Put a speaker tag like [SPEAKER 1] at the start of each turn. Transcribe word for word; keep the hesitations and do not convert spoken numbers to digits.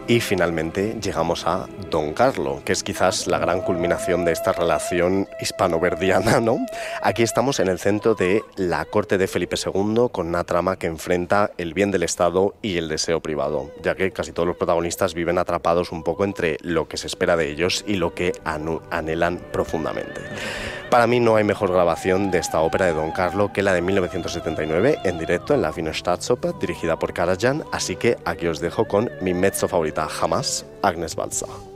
[SPEAKER 1] Y finalmente llegamos a Don Carlo, que es quizás la gran culminación de esta relación hispano-verdiana, ¿no? Aquí estamos en el centro de la corte de Felipe segundo, con una trama que enfrenta el bien del Estado y el deseo privado, ya que casi todos los protagonistas viven atrapados un poco entre lo que se espera de ellos y lo que anhelan profundamente. Para mí no hay mejor grabación de esta ópera de Don Carlo que la de mil novecientos setenta y nueve en directo en la Wiener Staatsoper, dirigida por Karajan, así que aquí os dejo con mi mezzo favorita jamás, Agnes Balza.